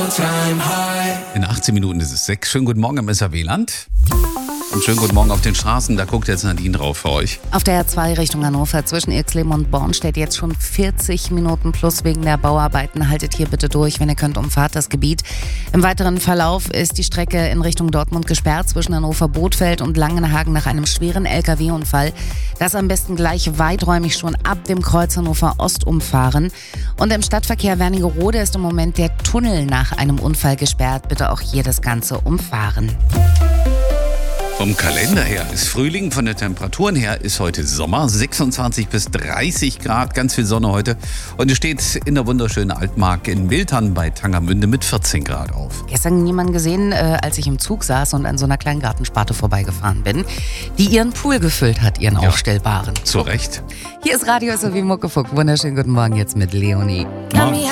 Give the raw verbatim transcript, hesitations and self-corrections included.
In achtzehn Minuten ist es sechs. Schönen guten Morgen im S R W-Land. Und schönen guten Morgen auf den Straßen. Da guckt jetzt Nadine drauf für euch. Auf der R zwei Richtung Hannover zwischen Irxleben und Born steht jetzt schon vierzig Minuten plus wegen der Bauarbeiten. Haltet hier bitte durch, wenn ihr könnt, umfahrt das Gebiet. Im weiteren Verlauf ist die Strecke in Richtung Dortmund gesperrt zwischen Hannover-Bothfeld und Langenhagen nach einem schweren L K W-Unfall. Das am besten gleich weiträumig schon ab dem Kreuz Hannover Ost umfahren. Und im Stadtverkehr Wernigerode ist im Moment der Tunnel nach einem Unfall gesperrt. Bitte auch hier das Ganze umfahren. Vom Kalender her ist Frühling, von den Temperaturen her ist heute Sommer, sechsundzwanzig bis dreißig Grad, ganz viel Sonne heute. Und es steht in der wunderschönen Altmark in Miltern bei Tangermünde mit vierzehn Grad auf. Gestern jemanden gesehen, äh, als ich im Zug saß und an so einer kleinen Gartensparte vorbeigefahren bin, die ihren Pool gefüllt hat, ihren Ja, aufstellbaren. zu Recht. Hier ist Radio S O W Muckefuck. Wunderschönen guten Morgen jetzt mit Leonie. Morgen.